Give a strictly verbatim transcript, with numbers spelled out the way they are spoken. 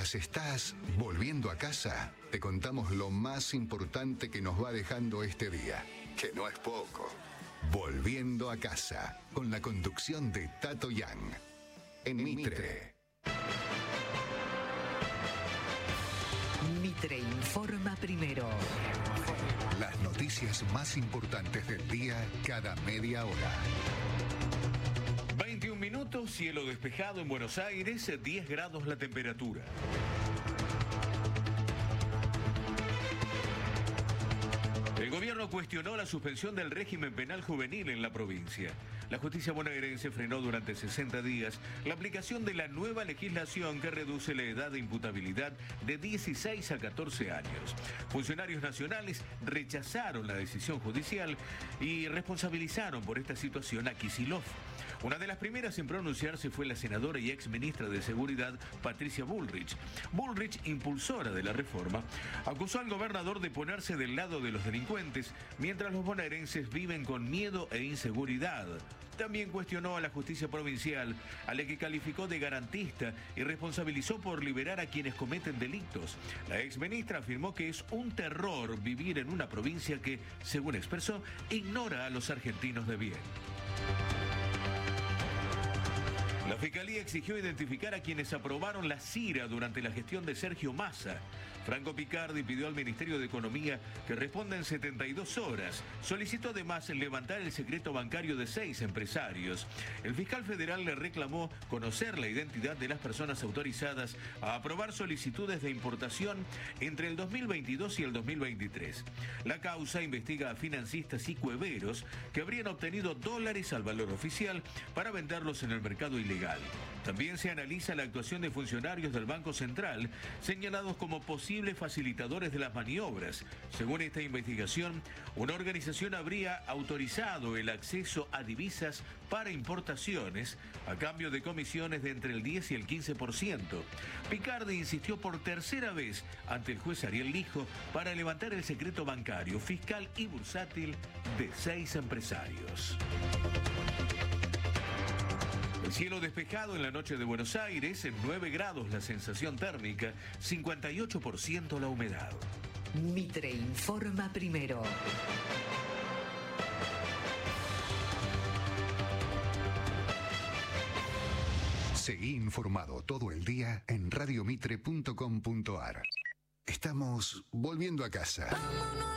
Mientras estás volviendo a casa, te contamos lo más importante que nos va dejando este día, que no es poco. Volviendo a casa, con la conducción de Tato Yang. En, en Mitre. Mitre informa primero. Las noticias más importantes del día cada media hora. veintiún minutos, cielo despejado en Buenos Aires, diez grados la temperatura. El gobierno cuestionó la suspensión del régimen penal juvenil en la provincia. La justicia bonaerense frenó durante sesenta días la aplicación de la nueva legislación que reduce la edad de imputabilidad de dieciséis a catorce años. Funcionarios nacionales rechazaron la decisión judicial y responsabilizaron por esta situación a Kicillof. Una de las primeras en pronunciarse fue la senadora y ex ministra de Seguridad, Patricia Bullrich. Bullrich, impulsora de la reforma, acusó al gobernador de ponerse del lado de los delincuentes, mientras los bonaerenses viven con miedo e inseguridad. También cuestionó a la justicia provincial, a la que calificó de garantista y responsabilizó por liberar a quienes cometen delitos. La exministra afirmó que es un terror vivir en una provincia que, según expresó, ignora a los argentinos de bien. La Fiscalía exigió identificar a quienes aprobaron la CIRA durante la gestión de Sergio Massa. Franco Picardi pidió al Ministerio de Economía que responda en setenta y dos horas. Solicitó además levantar el secreto bancario de seis empresarios. El fiscal federal le reclamó conocer la identidad de las personas autorizadas a aprobar solicitudes de importación entre el dos mil veintidós y el dos mil veintitrés. La causa investiga a financistas y cueveros que habrían obtenido dólares al valor oficial para venderlos en el mercado ilegal. También se analiza la actuación de funcionarios del Banco Central señalados como posibles facilitadores de las maniobras. Según esta investigación, una organización habría autorizado el acceso a divisas para importaciones a cambio de comisiones de entre el diez y el quince por ciento. Picardi insistió por tercera vez ante el juez Ariel Lijo para levantar el secreto bancario, fiscal y bursátil de seis empresarios. El cielo despejado en la noche de Buenos Aires, en nueve grados la sensación térmica, cincuenta y ocho por ciento la humedad. Mitre informa primero. Seguí informado todo el día en radiomitre punto com punto ar. Estamos volviendo a casa.